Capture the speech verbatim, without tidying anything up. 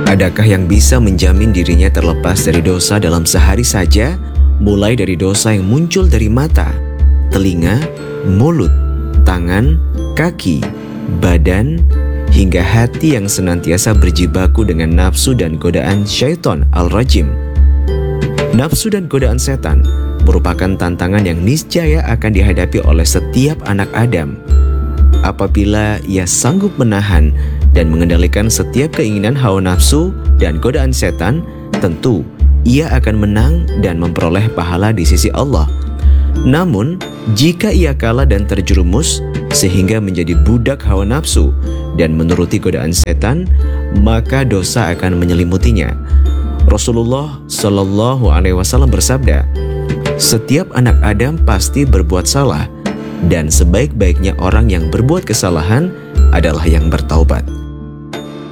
Adakah yang bisa menjamin dirinya terlepas dari dosa dalam sehari saja? Mulai dari dosa yang muncul dari mata, telinga, mulut, tangan, kaki, badan, hingga hati yang senantiasa berjibaku dengan nafsu dan godaan syaitan al-rajim. Nafsu dan godaan setan merupakan tantangan yang niscaya akan dihadapi oleh setiap anak Adam. Apabila ia sanggup menahan dan mengendalikan setiap keinginan hawa nafsu dan godaan setan, tentu ia akan menang dan memperoleh pahala di sisi Allah. Namun, jika ia kalah dan terjerumus sehingga menjadi budak hawa nafsu dan menuruti godaan setan, maka dosa akan menyelimutinya. Rasulullah Shallallahu Alaihi Wasallam bersabda, "Setiap anak Adam pasti berbuat salah, dan sebaik-baiknya orang yang berbuat kesalahan adalah yang bertaubat."